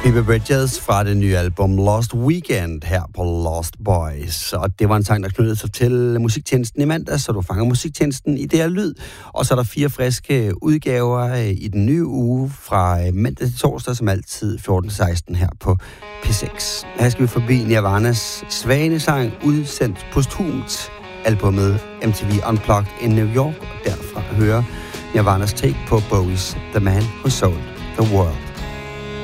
Phoebe Bridgers fra det nye album Lost Weekend her på Lost Boys. Og det var en sang, der knyttede sig til musiktjenesten i mandag, så du fanger musiktjenesten i det her lyd. Og så er der 4 friske udgaver i den nye uge fra mandag til torsdag, som altid 14-16 her på P6. Her skal vi forbi Nirvanas Svanesang, udsendt posthumt, albumet MTV Unplugged in New York, og derfra høre Nirvanas take på Bowie's The Man Who Sold the World.